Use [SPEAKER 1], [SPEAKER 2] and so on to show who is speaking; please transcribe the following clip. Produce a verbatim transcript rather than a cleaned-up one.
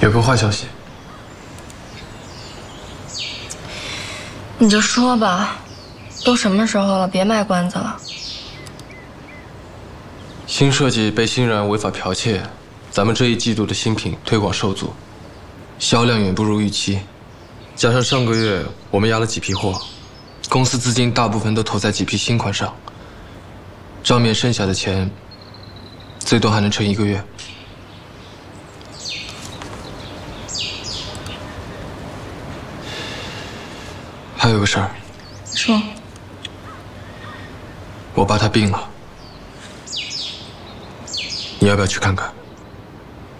[SPEAKER 1] 有个坏消息，
[SPEAKER 2] 你就说吧，都什么时候了，别卖关子了。
[SPEAKER 1] 新设计被欣然违法剽窃，咱们这一季度的新品推广受阻，销量远不如预期。加上上个月我们压了几批货，公司资金大部分都投在几批新款上，账面剩下的钱最多还能撑一个月。 还有个事儿，
[SPEAKER 2] 说，
[SPEAKER 1] 我爸他病了，你要不要去看看？